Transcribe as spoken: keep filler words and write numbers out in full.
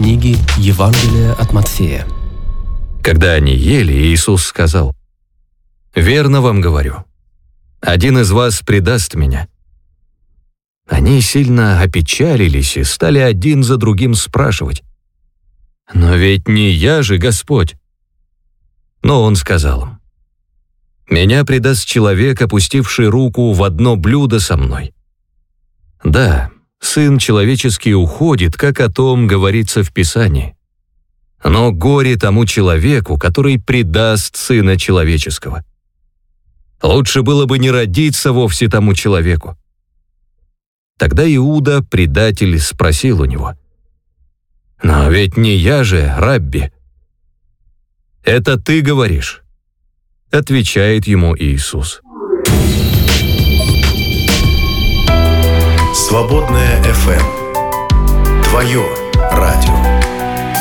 книги Евангелия от Матфея. Когда они ели, Иисус сказал: «Верно вам говорю, один из вас предаст меня». Они сильно опечалились и стали один за другим спрашивать: «Но ведь не я же, Господь». Но Он сказал им: «Меня предаст человек, опустивший руку в одно блюдо со мной. Да, Сын Человеческий уходит, как о том говорится в Писании. Но горе тому человеку, который предаст Сына Человеческого. Лучше было бы не родиться вовсе тому человеку». Тогда Иуда, предатель, спросил у него: «Но ведь не я же, Рабби». «Это ты говоришь», — отвечает ему Иисус. Свободная эф эм. Твое